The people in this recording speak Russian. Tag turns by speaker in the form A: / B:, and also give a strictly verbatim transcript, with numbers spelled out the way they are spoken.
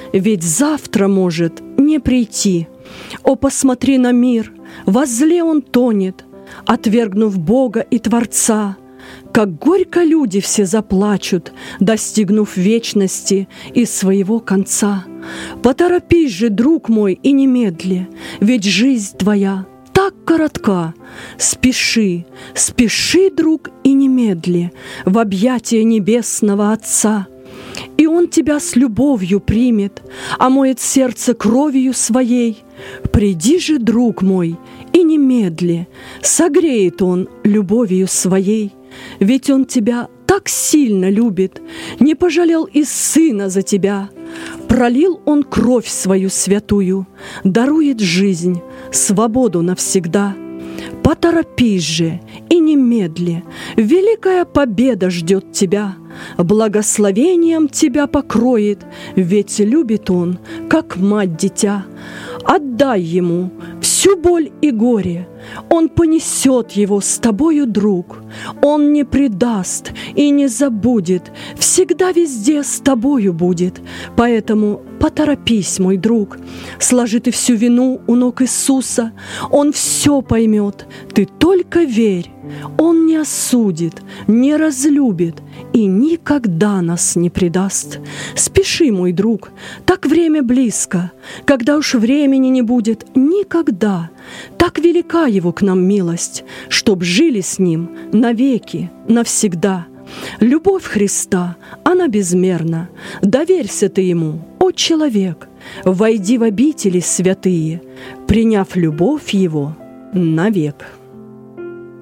A: ведь завтра может не прийти. О, посмотри на мир, во зле он тонет, отвергнув Бога и Творца. Как горько люди все заплачут, достигнув вечности и своего конца. Поторопись же, друг мой, и немедли, ведь жизнь твоя так коротка. Спеши, спеши, друг, и немедли в объятия небесного Отца. И Он тебя с любовью примет, омоет сердце кровью своей. Приди же, друг мой, и немедли, согреет Он любовью своей. Ведь Он тебя так сильно любит, не пожалел и сына за тебя. Пролил Он кровь свою святую, дарует жизнь, свободу навсегда. Поторопись же и немедли, великая победа ждет тебя. Благословением тебя покроет, ведь любит Он, как мать дитя. Отдай Ему всю боль и горе, Он понесет его с тобою, друг. Он не предаст и не забудет, всегда везде с тобою будет. Поэтому поторопись, мой друг, сложи ты всю вину у ног Иисуса. Он все поймет, ты только верь. Он не осудит, не разлюбит и никогда нас не предаст. Спеши, мой друг, так время близко, когда уж времени не будет никогда. Так велика Его к нам милость, чтоб жили с Ним навеки, навсегда. Любовь Христа, она безмерна, доверься ты Ему, о человек, войди в обители святые, приняв любовь Его навек.